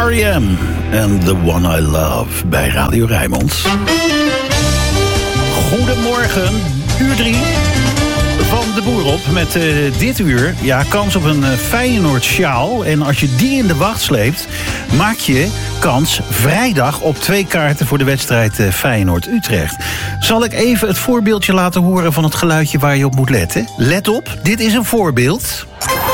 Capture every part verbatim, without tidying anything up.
R E M en The One I Love bij Radio Rijnmond. Goedemorgen, uur drie van De Boer op met uh, dit uur. Ja, kans op een uh, Feyenoord sjaal. En als je die in de wacht sleept, maak je kans vrijdag op twee kaarten voor de wedstrijd uh, Feyenoord-Utrecht. Zal ik even het voorbeeldje laten horen van het geluidje waar je op moet letten? Let op, dit is een voorbeeld.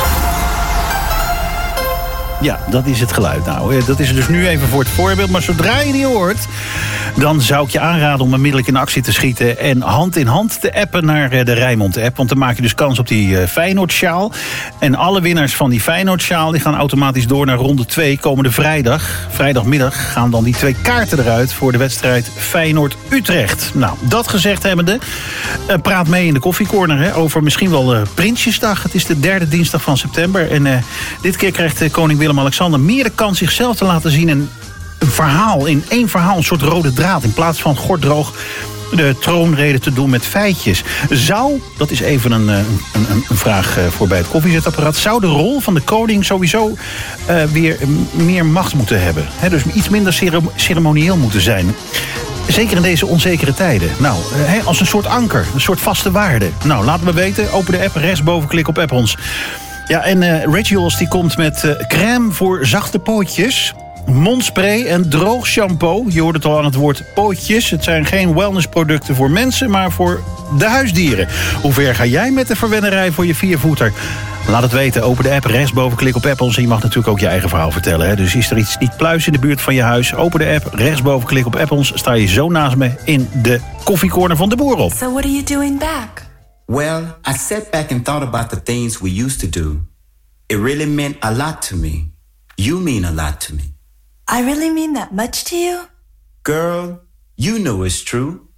Ja, dat is het geluid nou. Dat is dus nu even voor het voorbeeld. Maar zodra je die hoort, dan zou ik je aanraden om onmiddellijk in actie te schieten en hand in hand te appen naar de Rijnmond-app. Want dan maak je dus kans op die Feyenoord-sjaal. En alle winnaars van die Feyenoord-sjaal die gaan automatisch door naar ronde twee. Komende vrijdag, vrijdagmiddag, gaan dan die twee kaarten eruit voor de wedstrijd Feyenoord-Utrecht. Nou, dat gezegd hebbende, uh, praat mee in de koffiecorner hè, over misschien wel uh, Prinsjesdag. Het is de derde dinsdag van september. En uh, dit keer krijgt uh, koning Willem-Alexander meer de kans zichzelf te laten zien en een verhaal, in één verhaal, een soort rode draad. In plaats van gorddroog de troonrede te doen met feitjes. Zou, dat is even een, een, een, een vraag voor bij het koffiezetapparaat, zou de rol van de koning sowieso uh, weer meer macht moeten hebben? He, dus iets minder ceremonieel moeten zijn. Zeker in deze onzekere tijden. Nou, he, als een soort anker, een soort vaste waarde. Nou, laat me weten. Open de app, rechtsboven, klik op app ons. Ja, en uh, Rituals die komt met uh, crème voor zachte pootjes, mondspray en droog shampoo. Je hoort het al aan het woord pootjes. Het zijn geen wellnessproducten voor mensen, maar voor de huisdieren. Hoe ver ga jij met de verwennerij voor je viervoeter? Laat het weten. Open de app, rechtsboven, klik op app ons. En je mag natuurlijk ook je eigen verhaal vertellen. Hè? Dus is er iets niet pluis in de buurt van je huis? Open de app, rechtsboven, klik op app ons. Sta je zo naast me in de koffiecorner van De Boer op. So what are you doing back? Well, I sat back and thought about the things we used to do. It really meant a lot to me. You mean a lot to me. I really mean that much to you? Girl, you know it's true.